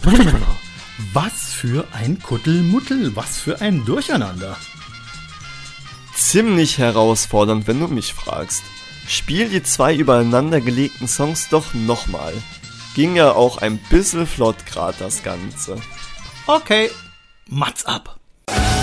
Was für ein Kuddelmuddel, was für ein Durcheinander. Ziemlich herausfordernd, wenn du mich fragst. Spiel die 2 übereinander gelegten Songs doch nochmal. Ging ja auch ein bisschen flott grad das Ganze. Okay, Mats ab.